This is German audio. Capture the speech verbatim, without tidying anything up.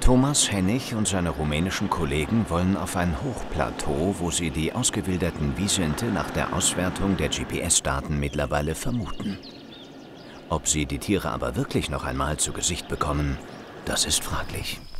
Thomas Hennig und seine rumänischen Kollegen wollen auf ein Hochplateau, wo sie die ausgewilderten Wisente nach der Auswertung der G P S-Daten mittlerweile vermuten. Ob sie die Tiere aber wirklich noch einmal zu Gesicht bekommen, das ist fraglich.